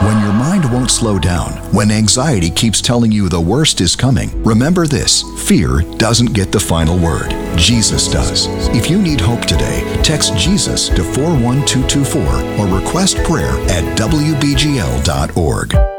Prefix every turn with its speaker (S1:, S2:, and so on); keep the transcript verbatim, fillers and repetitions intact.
S1: When your mind won't slow down, when anxiety keeps telling you the worst is coming, remember this: fear doesn't get the final word. Jesus does. If you need hope today, text Jesus to four one two two four or request prayer at W B G L dot org.